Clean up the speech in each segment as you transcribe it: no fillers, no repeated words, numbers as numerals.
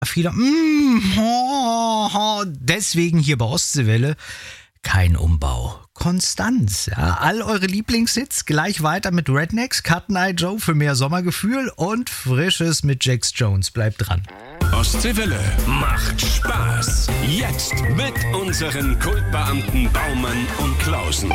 Viele, deswegen hier bei Ostseewelle kein Umbau. Konstanz, ja. All eure Lieblingshits gleich weiter mit Rednecks, Cotton Eye Joe für mehr Sommergefühl und Frisches mit Jax Jones. Bleibt dran. Ostseewelle macht Spaß. Jetzt mit unseren Kultbeamten Baumann und Klausen.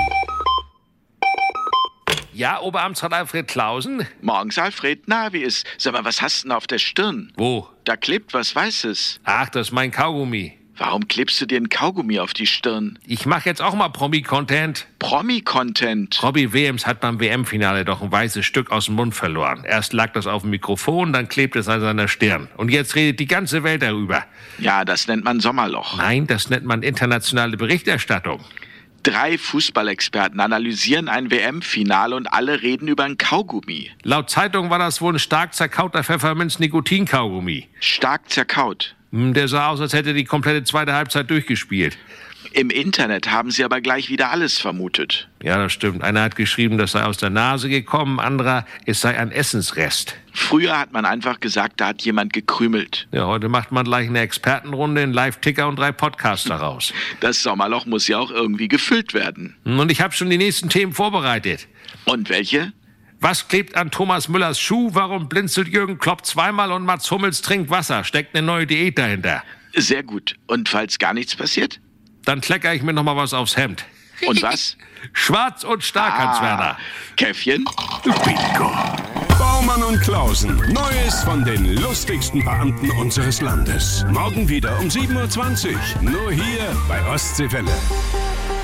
Ja, Oberamtsrat Alfred Klausen? Morgens, Alfred. Na, wie ist? Sag mal, was hast du denn auf der Stirn? Wo? Da klebt was Weißes. Ach, das ist mein Kaugummi. Warum klebst du dir ein Kaugummi auf die Stirn? Ich mache jetzt auch mal Promi-Content. Promi-Content? Robbie Williams hat beim WM-Finale doch ein weißes Stück aus dem Mund verloren. Erst lag das auf dem Mikrofon, dann klebt es an seiner Stirn. Und jetzt redet die ganze Welt darüber. Ja, das nennt man Sommerloch. Nein, das nennt man internationale Berichterstattung. 3 Fußballexperten analysieren ein WM-Finale und alle reden über ein Kaugummi. Laut Zeitung war das wohl ein stark zerkauter Pfefferminz-Nikotin-Kaugummi. Stark zerkaut. Der sah aus, als hätte die komplette zweite Halbzeit durchgespielt. Im Internet haben sie aber gleich wieder alles vermutet. Ja, das stimmt. Einer hat geschrieben, das sei aus der Nase gekommen, anderer, es sei ein Essensrest. Früher hat man einfach gesagt, da hat jemand gekrümelt. Ja, heute macht man gleich eine Expertenrunde, einen Live-Ticker und 3 Podcasts daraus. Das Sommerloch muss ja auch irgendwie gefüllt werden. Und ich habe schon die nächsten Themen vorbereitet. Und welche? Was klebt an Thomas Müllers Schuh? Warum blinzelt Jürgen Klopp zweimal und Mats Hummels trinkt Wasser? Steckt eine neue Diät dahinter. Sehr gut. Und falls gar nichts passiert? Dann kleckere ich mir noch mal was aufs Hemd. Und was? Schwarz und stark, Hans-Werner. Käffchen? Bingo. Baumann und Klausen. Neues von den lustigsten Beamten unseres Landes. Morgen wieder um 7:20 Uhr. Nur hier bei Ostseewelle.